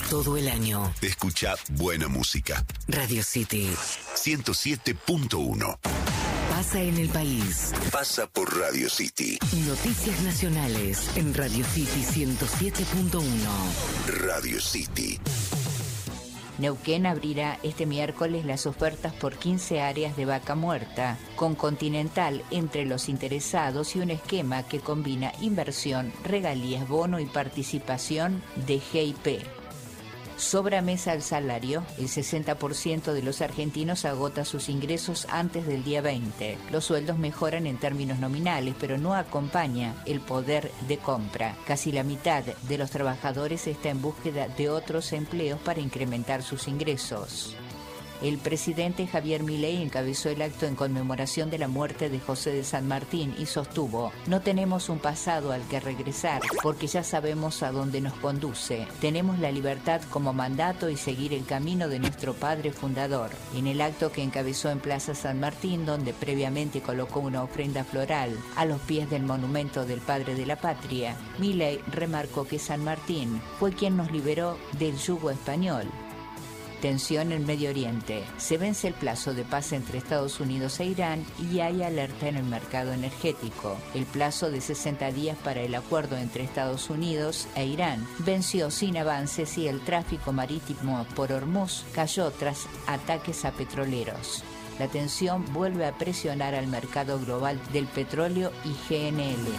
todo el año. Escucha buena música. Radio City 107.1. Pasa en el país. Pasa por Radio City. Noticias nacionales en Radio City 107.1. Radio City. Neuquén abrirá este miércoles las ofertas por 15 áreas de vaca muerta, con Continental entre los interesados y un esquema que combina inversión, regalías, bono y participación de GIP. Sobra mesa al salario, el 60% de los argentinos agota sus ingresos antes del día 20. Los sueldos mejoran en términos nominales, pero no acompaña el poder de compra. Casi la mitad de los trabajadores está en búsqueda de otros empleos para incrementar sus ingresos. El presidente Javier Milei encabezó el acto en conmemoración de la muerte de José de San Martín y sostuvo: no tenemos un pasado al que regresar porque ya sabemos a dónde nos conduce. Tenemos la libertad como mandato y seguir el camino de nuestro padre fundador. En el acto que encabezó en Plaza San Martín, donde previamente colocó una ofrenda floral a los pies del monumento del padre de la patria, Milei remarcó que San Martín fue quien nos liberó del yugo español. Tensión en Medio Oriente. Se vence el plazo de paz entre Estados Unidos e Irán y hay alerta en el mercado energético. El plazo de 60 días para el acuerdo entre Estados Unidos e Irán venció sin avances y el tráfico marítimo por Hormuz cayó tras ataques a petroleros. La tensión vuelve a presionar al mercado global del petróleo y GNL.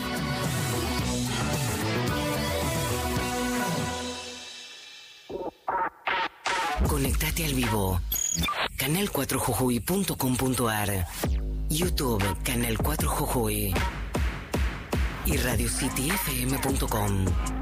Conectate al vivo. Canal4jujuy.com.ar, YouTube Canal 4 Jujuy y RadioCityFM.com.